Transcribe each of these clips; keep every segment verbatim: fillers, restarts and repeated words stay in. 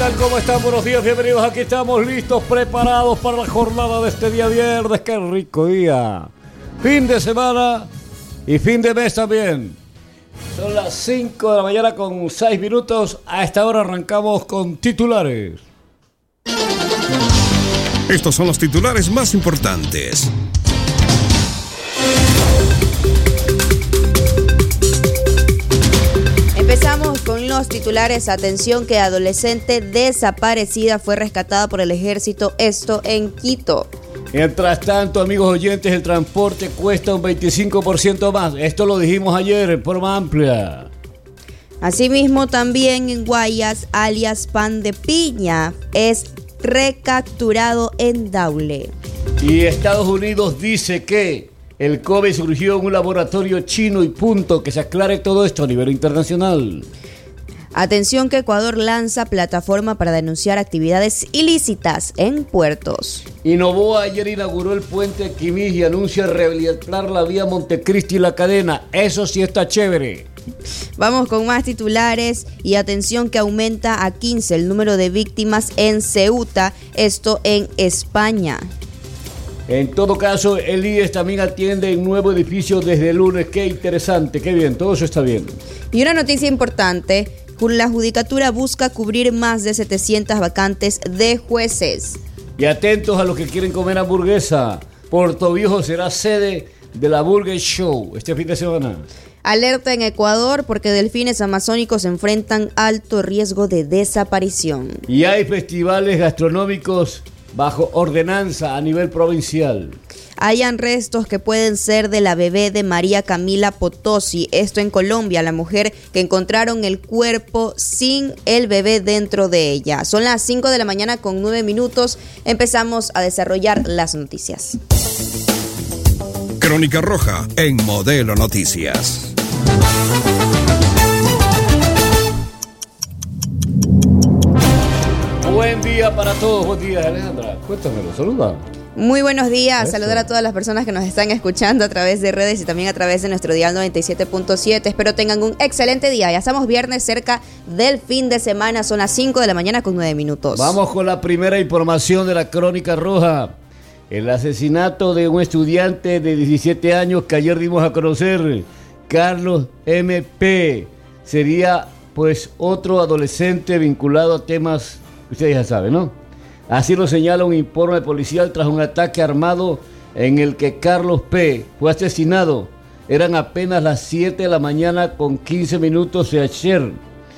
¿Cómo están? Buenos días, bienvenidos. Aquí estamos listos, preparados para la jornada de este día viernes. ¡Qué rico día! Fin de semana y fin de mes también. Son las cinco de la mañana con seis minutos. A esta hora arrancamos con titulares. Estos son los titulares más importantes. Empezamos con los titulares. Atención, que adolescente desaparecida fue rescatada por el ejército, esto en Quito. Mientras tanto, amigos oyentes, el transporte cuesta un veinticinco por ciento más. Esto lo dijimos ayer en forma amplia. Asimismo, también en Guayas, alias Pan de Piña, es recapturado en Daule. Y Estados Unidos dice que el COVID surgió en un laboratorio chino y punto. Que se aclare todo esto a nivel internacional. Atención, que Ecuador lanza plataforma para denunciar actividades ilícitas en puertos. Y Novoa ayer inauguró el puente Quimís y anuncia rehabilitar la vía Montecristi y la cadena. Eso sí está chévere. Vamos con más titulares y atención, que aumenta a quince el número de víctimas en Ceuta, esto en España. En todo caso, el I E S también atiende en nuevo edificio desde el lunes. Qué interesante, qué bien, todo eso está bien. Y una noticia importante, la Judicatura busca cubrir más de setecientas vacantes de jueces. Y atentos a los que quieren comer hamburguesa. Portoviejo será sede de la Burger Show este fin de semana. Alerta en Ecuador porque delfines amazónicos enfrentan alto riesgo de desaparición. Y hay festivales gastronómicos bajo ordenanza a nivel provincial. Hayan restos que pueden ser de la bebé de María Camila Potosí, esto en Colombia, la mujer que encontraron el cuerpo sin el bebé dentro de ella. Son las cinco de la mañana con nueve minutos, empezamos a desarrollar las noticias. Crónica Roja en Modelo Noticias. Buen día para todos, buen día Alejandra, cuéntamelo, saluda. Muy buenos días, Eso. Saludar a todas las personas que nos están escuchando a través de redes y también a través de nuestro dial noventa y siete punto siete. Espero tengan un excelente día. Ya estamos viernes, cerca del fin de semana, son las cinco de la mañana con nueve minutos. Vamos con la primera información de la Crónica Roja. El asesinato de un estudiante de diecisiete años que ayer dimos a conocer, Carlos M P, sería pues otro adolescente vinculado a temas que ustedes ya saben, ¿no? Así lo señala un informe policial tras un ataque armado en el que Carlos P. fue asesinado. Eran apenas las siete de la mañana con quince minutos de ayer.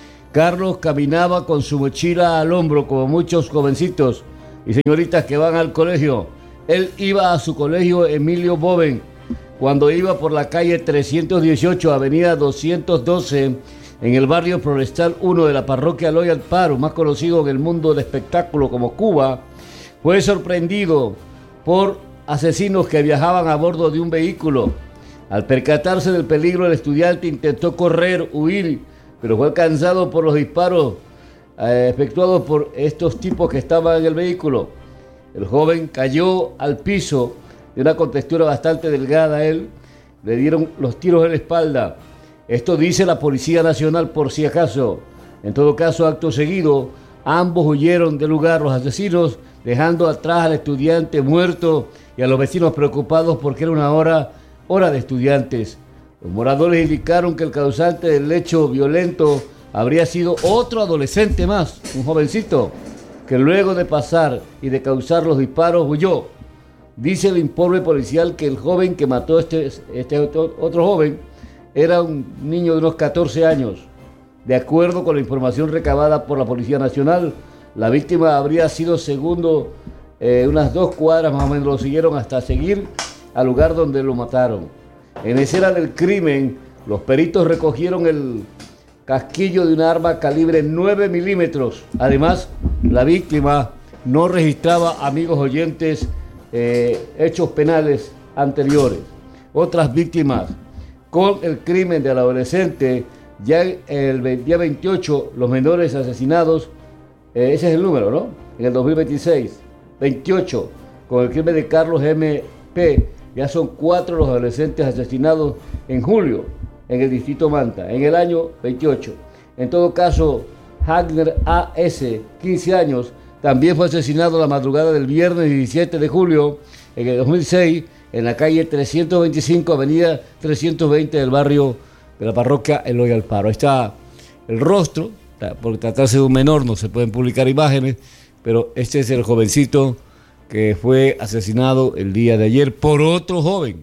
Carlos caminaba con su mochila al hombro, como muchos jovencitos y señoritas que van al colegio. Él iba a su colegio Emilio Boven cuando iba por la calle trescientos dieciocho, avenida doscientos doce, en el barrio Florestal uno de la parroquia Eloy Alfaro, más conocido en el mundo del espectáculo como Cuba. Fue sorprendido por asesinos que viajaban a bordo de un vehículo. Al percatarse del peligro, el estudiante intentó correr, huir, pero fue alcanzado por los disparos eh, efectuados por estos tipos que estaban en el vehículo. El joven cayó al piso de una contextura bastante delgada. Él le dieron los tiros en la espalda. Esto dice la Policía Nacional por si acaso. En todo caso, acto seguido, ambos huyeron del lugar, los asesinos, dejando atrás al estudiante muerto y a los vecinos preocupados porque era una hora, hora de estudiantes. Los moradores indicaron que el causante del hecho violento habría sido otro adolescente más, un jovencito, que luego de pasar y de causar los disparos huyó. Dice el informe policial que el joven que mató a este, este otro, otro joven era un niño de unos catorce años. De acuerdo con la información recabada por la Policía Nacional, la víctima habría sido segundo, eh, unas dos cuadras más o menos, lo siguieron hasta seguir al lugar donde lo mataron. En escena del crimen, los peritos recogieron el casquillo de un arma calibre nueve milímetros. Además, la víctima no registraba, amigos oyentes, eh, hechos penales anteriores. Otras víctimas con el crimen del adolescente, ya el día veintiocho, los menores asesinados, eh, ese es el número, ¿no? En el dos mil veintiséis, veintiocho, con el crimen de Carlos M P, ya son cuatro los adolescentes asesinados en julio, en el distrito Manta, en el año veintiocho. En todo caso, Hagner A S, quince años, también fue asesinado la madrugada del viernes diecisiete de julio en el dos mil seis en la calle trescientos veinticinco, avenida trescientos veinte del barrio de la parroquia Eloy Alfaro. Ahí está el rostro, por tratarse de un menor no se pueden publicar imágenes, pero este es el jovencito que fue asesinado el día de ayer por otro joven.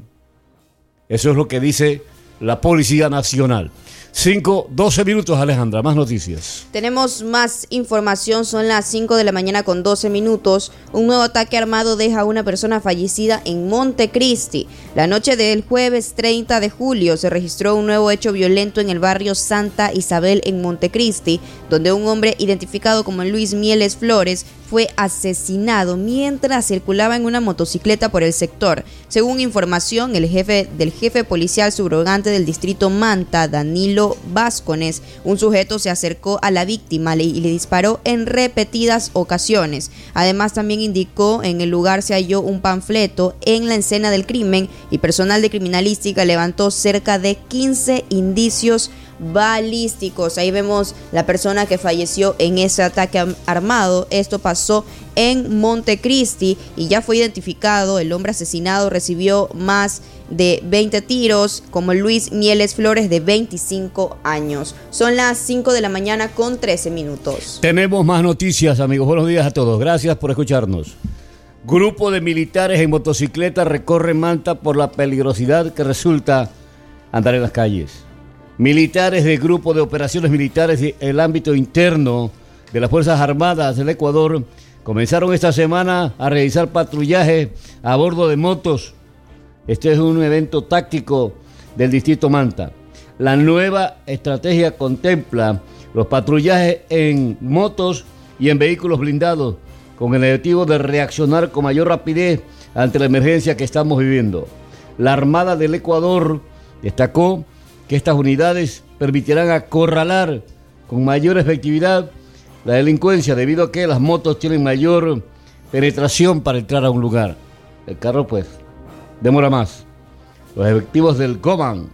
Eso es lo que dice la Policía Nacional. cinco, doce minutos, Alejandra, más noticias. Tenemos más información, son las cinco de la mañana con doce minutos. Un nuevo ataque armado deja a una persona fallecida en Montecristi. La noche del jueves treinta de julio se registró un nuevo hecho violento en el barrio Santa Isabel en Montecristi, donde un hombre identificado como Luis Mieles Flores fue asesinado mientras circulaba en una motocicleta por el sector. Según información, el jefe del jefe policial subrogante del distrito Manta, Danilo Vázquez, un sujeto se acercó a la víctima y le disparó en repetidas ocasiones. Además, también indicó en el lugar se halló un panfleto en la escena del crimen y personal de criminalística levantó cerca de quince indicios balísticos. Ahí vemos la persona que falleció en ese ataque armado. Esto pasó en Montecristi y ya fue identificado. El hombre asesinado recibió más de veinte tiros, como Luis Mieles Flores, de veinticinco años. Son las cinco de la mañana con trece minutos. Tenemos más noticias, amigos. Buenos días a todos. Gracias por escucharnos. Grupo de militares en motocicleta recorre Manta por la peligrosidad que resulta andar en las calles. Militares del Grupo de Operaciones Militares y el ámbito interno de las Fuerzas Armadas del Ecuador comenzaron esta semana a realizar patrullaje a bordo de motos. Este es un evento táctico del distrito Manta. La nueva estrategia contempla los patrullajes en motos y en vehículos blindados con el objetivo de reaccionar con mayor rapidez ante la emergencia que estamos viviendo. La Armada del Ecuador destacó que estas unidades permitirán acorralar con mayor efectividad la delincuencia debido a que las motos tienen mayor penetración para entrar a un lugar. El carro pues demora más. Los efectivos del GOMAN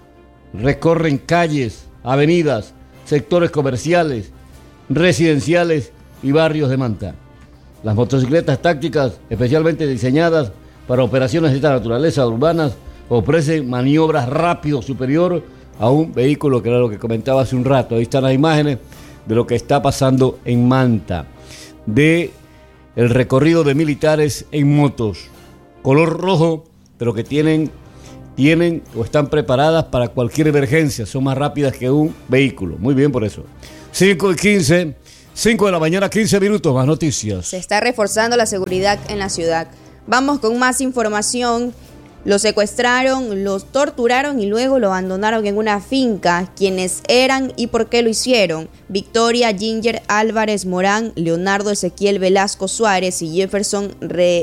recorren calles, avenidas, sectores comerciales, residenciales y barrios de Manta. Las motocicletas tácticas especialmente diseñadas para operaciones de esta naturaleza urbanas ofrecen maniobras rápido superior a un vehículo, que era lo que comentaba hace un rato. Ahí están las imágenes de lo que está pasando en Manta, de el recorrido de militares en motos, color rojo, pero que tienen, tienen o están preparadas para cualquier emergencia, son más rápidas que un vehículo. Muy bien por eso. cinco y quince, cinco de la mañana, quince minutos, más noticias. Se está reforzando la seguridad en la ciudad. Vamos con más información. Lo secuestraron, los torturaron y luego lo abandonaron en una finca. ¿Quiénes eran y por qué lo hicieron? Victoria Ginger Álvarez Morán, Leonardo Ezequiel Velasco Suárez y Jefferson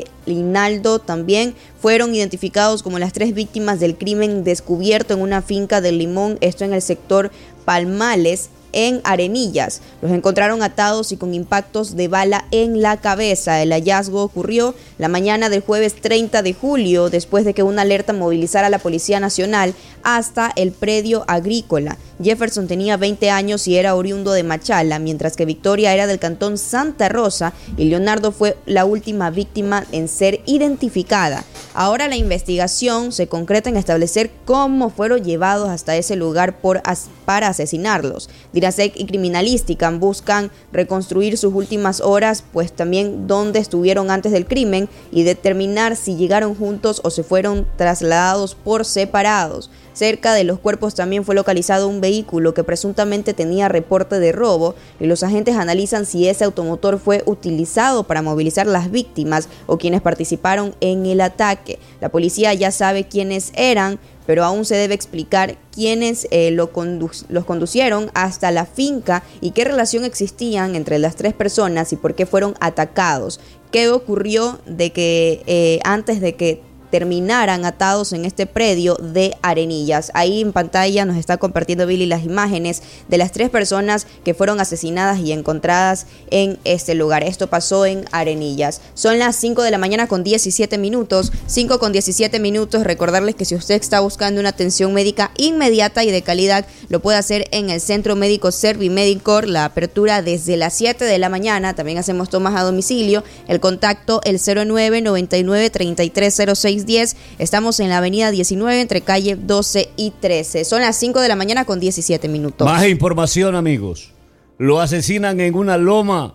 Reinaldo también fueron identificados como las tres víctimas del crimen descubierto en una finca del Limón, esto en el sector Palmales, en Arenillas. Los encontraron atados y con impactos de bala en la cabeza. El hallazgo ocurrió la mañana del jueves treinta de julio, después de que una alerta movilizara a la Policía Nacional hasta el predio agrícola. Jefferson tenía veinte años y era oriundo de Machala, mientras que Victoria era del cantón Santa Rosa y Leonardo fue la última víctima en ser identificada. Ahora la investigación se concreta en establecer cómo fueron llevados hasta ese lugar por as- para asesinarlos. DIRASEC y Criminalística buscan reconstruir sus últimas horas, pues también dónde estuvieron antes del crimen y determinar si llegaron juntos o se fueron trasladados por separados. Cerca de los cuerpos también fue localizado un vehículo que presuntamente tenía reporte de robo y los agentes analizan si ese automotor fue utilizado para movilizar las víctimas o quienes participaron en el ataque. La policía ya sabe quiénes eran, pero aún se debe explicar quiénes eh, lo condu- los conducieron hasta la finca y qué relación existían entre las tres personas y por qué fueron atacados. ¿Qué ocurrió de que eh, antes de que terminaran atados en este predio de Arenillas. Ahí en pantalla nos está compartiendo Billy las imágenes de las tres personas que fueron asesinadas y encontradas en este lugar. Esto pasó en Arenillas. Son las cinco de la mañana con diecisiete minutos. cinco con diecisiete minutos. Recordarles que si usted está buscando una atención médica inmediata y de calidad, lo puede hacer en el Centro Médico Servimedicor. La apertura desde las siete de la mañana. También hacemos tomas a domicilio. El contacto el cero nueve noventa y nueve treinta y tres cero seis diez. Estamos en la avenida diecinueve entre calle doce y trece. Son las cinco de la mañana con diecisiete minutos. Más información, amigos. Lo asesinan en una loma.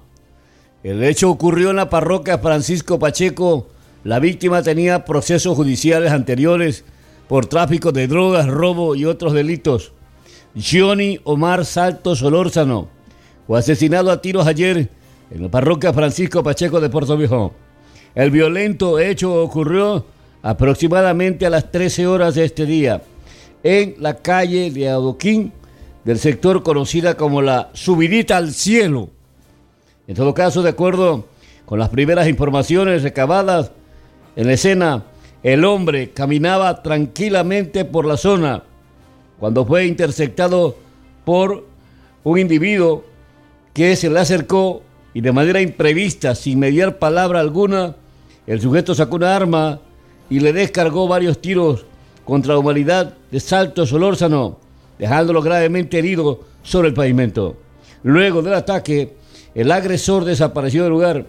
El hecho ocurrió en la parroquia Francisco Pacheco. La víctima tenía procesos judiciales anteriores por tráfico de drogas, robo y otros delitos. Johnny Omar Salto Solórzano fue asesinado a tiros ayer en la parroquia Francisco Pacheco de Puerto Viejo. El violento hecho ocurrió aproximadamente a las trece horas de este día en la calle de Adoquín del sector conocida como la Subidita al Cielo. En todo caso, de acuerdo con las primeras informaciones recabadas en la escena, el hombre caminaba tranquilamente por la zona cuando fue interceptado por un individuo que se le acercó y de manera imprevista, sin mediar palabra alguna, el sujeto sacó una arma y le descargó varios tiros contra la humanidad de Salto Solórzano, dejándolo gravemente herido sobre el pavimento. Luego del ataque, el agresor desapareció del lugar.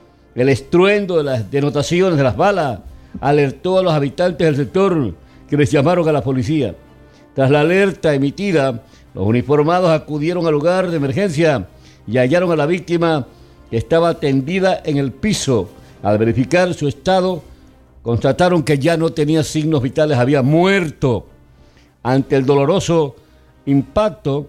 El estruendo de las detonaciones de las balas alertó a los habitantes del sector, que les llamaron a la policía. Tras la alerta emitida, los uniformados acudieron al lugar de emergencia y hallaron a la víctima que estaba tendida en el piso. Al verificar su estado, constataron que ya no tenía signos vitales, había muerto. Ante el doloroso impacto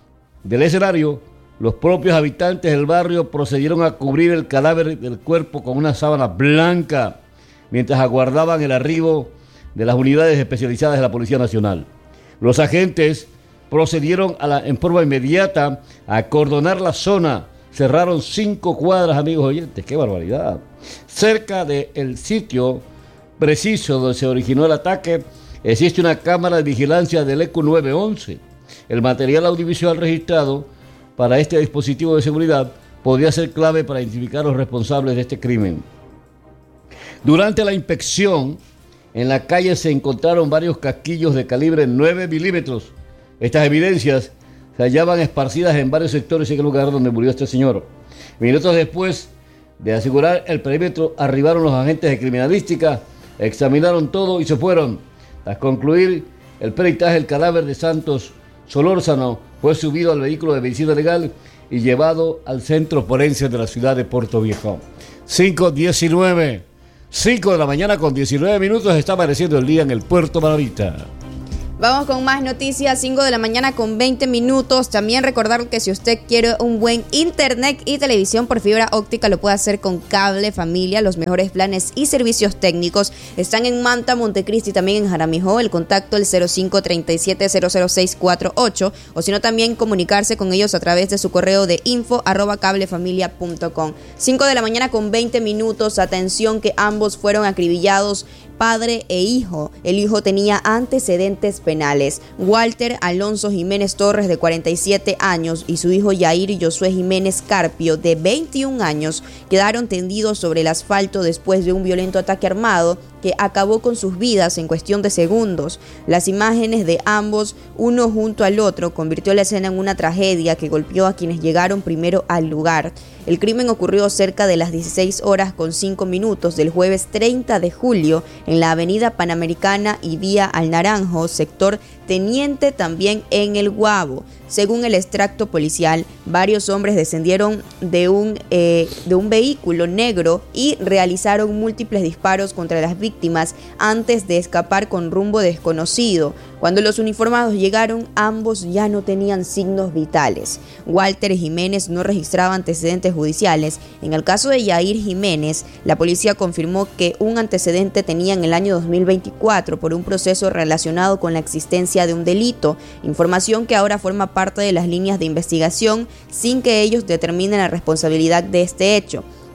del escenario, los propios habitantes del barrio procedieron a cubrir el cadáver del cuerpo con una sábana blanca, mientras aguardaban el arribo de las unidades especializadas de la Policía Nacional. Los agentes procedieron a la, en forma inmediata a acordonar la zona. Cerraron cinco cuadras, amigos oyentes. ¡Qué barbaridad! Cerca del sitio preciso donde se originó el ataque, existe una cámara de vigilancia del E Q nueve once. El material audiovisual registrado para este dispositivo de seguridad podría ser clave para identificar a los responsables de este crimen. Durante la inspección, en la calle se encontraron varios casquillos de calibre nueve milímetros. Estas evidencias se hallaban esparcidas en varios sectores en el lugar donde murió este señor. Minutos después de asegurar el perímetro, arribaron los agentes de criminalística, examinaron todo y se fueron. Tras concluir el peritaje, el cadáver de Santos Solórzano fue subido al vehículo de medicina legal y llevado al centro forense de la ciudad de Puerto Viejo. cinco diecinueve, cinco de la mañana con diecinueve minutos, está amaneciendo el día en el Puerto Maravita. Vamos con más noticias, cinco de la mañana con veinte minutos. También recordar que si usted quiere un buen internet y televisión por fibra óptica, lo puede hacer con Cable Familia. Los mejores planes y servicios técnicos están en Manta, Montecristi y también en Jaramillo. El contacto el cero cinco treinta y siete cero cero seis cuatro ocho, o si no también comunicarse con ellos a través de su correo de info arroba cablefamilia punto com. cinco de la mañana con veinte minutos. Atención que ambos fueron acribillados, padre e hijo. El hijo tenía antecedentes penales. Walter Alonso Jiménez Torres, de cuarenta y siete años, y su hijo Yair Josué Jiménez Carpio, de veintiún años, quedaron tendidos sobre el asfalto después de un violento ataque armado que acabó con sus vidas en cuestión de segundos. Las imágenes de ambos, uno junto al otro, convirtió la escena en una tragedia que golpeó a quienes llegaron primero al lugar. El crimen ocurrió cerca de las dieciséis horas con cinco minutos del jueves treinta de julio en la avenida Panamericana y vía Al Naranjo, sector Teniente, también en El Guabo. Según el extracto policial, varios hombres descendieron de un, eh, de un vehículo negro y realizaron múltiples disparos contra las víctimas antes de escapar con rumbo desconocido. Cuando los uniformados llegaron, ambos ya no tenían signos vitales. Walter Jiménez no registraba antecedentes judiciales. En el caso de Yair Jiménez, la policía confirmó que un antecedente tenía en el año dos mil veinticuatro por un proceso relacionado con la existencia de un delito, información que ahora forma parte de las líneas de investigación sin que ellos determinen la responsabilidad de este hecho.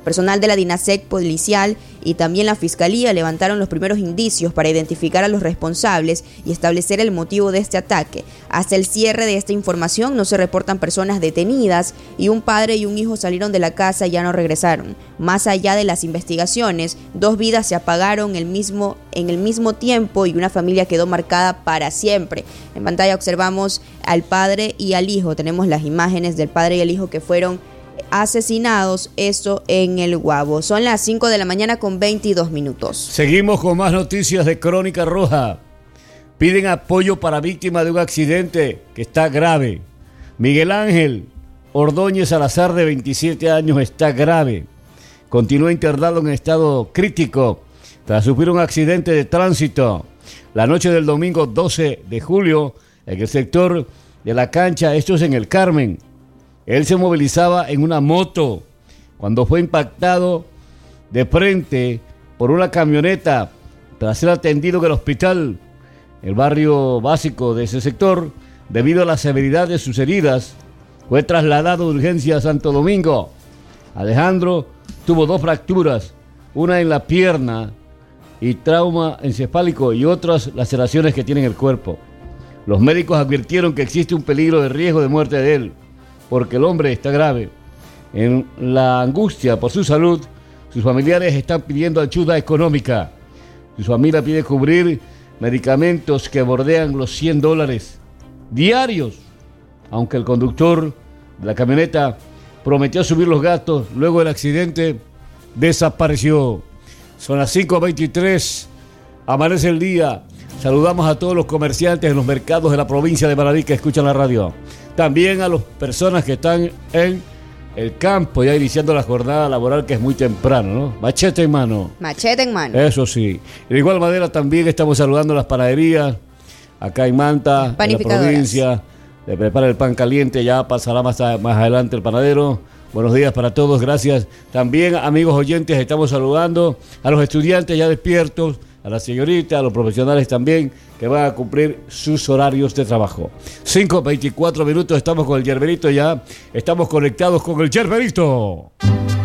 Personal de la DINASEC policial y también la Fiscalía levantaron los primeros indicios para identificar a los responsables y establecer el motivo de este ataque. Hasta el cierre de esta información no se reportan personas detenidas y un padre y un hijo salieron de la casa y ya no regresaron. Más allá de las investigaciones, dos vidas se apagaron el mismo, en el mismo tiempo y una familia quedó marcada para siempre. En pantalla observamos al padre y al hijo. Tenemos las imágenes del padre y el hijo que fueron asesinados, eso en el Guabo. Son las cinco de la mañana con veintidós minutos. Seguimos con más noticias de Crónica Roja. Piden apoyo para víctima de un accidente que está grave. Miguel Ángel Ordóñez Salazar, de veintisiete años, está grave. Continúa internado en estado crítico tras sufrir un accidente de tránsito la noche del domingo doce de julio en el sector de la cancha, esto es en el Carmen. Él se movilizaba en una moto cuando fue impactado de frente por una camioneta tras ser atendido en el hospital, el barrio básico de ese sector. Debido a la severidad de sus heridas, fue trasladado de urgencia a Santo Domingo. Alejandro tuvo dos fracturas, una en la pierna y trauma encefálico y otras laceraciones que tiene en el cuerpo. Los médicos advirtieron que existe un peligro de riesgo de muerte de él, porque el hombre está grave. En la angustia por su salud, sus familiares están pidiendo ayuda económica. Su familia pide cubrir medicamentos que bordean los cien dólares diarios, aunque el conductor de la camioneta prometió subir los gastos. Luego del accidente desapareció. Son las cinco veintitrés, amanece el día. Saludamos a todos los comerciantes en los mercados de la provincia de Manabí que escuchan la radio. También a las personas que están en el campo, ya iniciando la jornada laboral, que es muy temprano, ¿no? Machete en mano. Machete en mano. Eso sí. De igual manera también estamos saludando a las panaderías, acá en Manta, en la provincia. Le prepara el pan caliente, ya pasará más, a, más adelante el panadero. Buenos días para todos, gracias. También, amigos oyentes, estamos saludando a los estudiantes ya despiertos, a la señorita, a los profesionales también, que van a cumplir sus horarios de trabajo. cinco veinticuatro minutos, estamos con el Yerberito ya, estamos conectados con el Yerberito.